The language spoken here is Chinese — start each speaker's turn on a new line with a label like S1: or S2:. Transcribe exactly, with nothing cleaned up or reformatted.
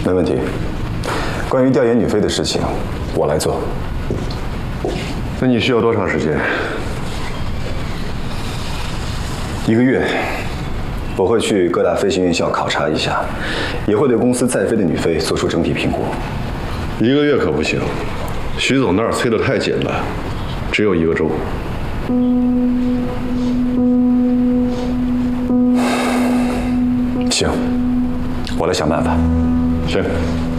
S1: 没问题。关于调研女飞的事情，我来做。
S2: 那你需要多长时间？
S1: 一个月。我会去各大飞行院校考察一下，也会对公司在飞的女飞做出整体评估。
S2: 一个月可不行，徐总那儿催得太紧了，只有一个周。
S1: 行，我来想办法。
S2: 行。